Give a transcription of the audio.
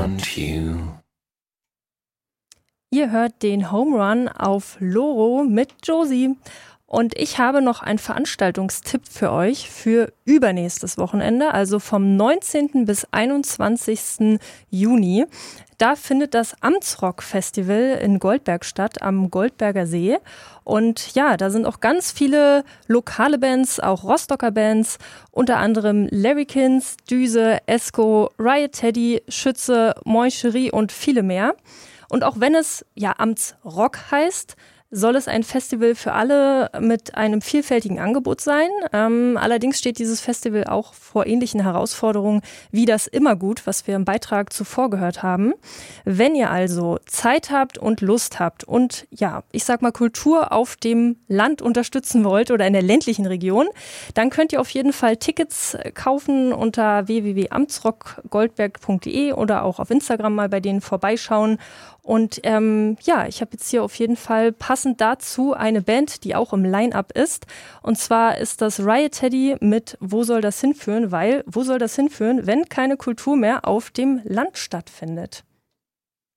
want you. Ihr hört den Home Run auf Loro mit Josie. Und ich habe noch einen Veranstaltungstipp für euch für übernächstes Wochenende, also vom 19. bis 21. Juni. Da findet das Amtsrock-Festival in Goldberg statt, am Goldberger See. Und ja, da sind auch ganz viele lokale Bands, auch Rostocker Bands, unter anderem Larrykins, Düse, Esco, Riot Teddy, Schütze, Moischerie und viele mehr. Und auch wenn es ja Amtsrock heißt, soll es ein Festival für alle mit einem vielfältigen Angebot sein. Allerdings steht dieses Festival auch vor ähnlichen Herausforderungen wie das Immergut, was wir im Beitrag zuvor gehört haben. Wenn ihr also Zeit habt und Lust habt und ja, ich sag mal Kultur auf dem Land unterstützen wollt oder in der ländlichen Region, dann könnt ihr auf jeden Fall Tickets kaufen unter www.amtsrockgoldberg.de oder auch auf Instagram mal bei denen vorbeischauen. Und ja, ich habe jetzt hier auf jeden Fall passend dazu eine Band, die auch im Line-Up ist. Und zwar ist das Riot Teddy mit Wo soll das hinführen? Weil, wo soll das hinführen, wenn keine Kultur mehr auf dem Land stattfindet?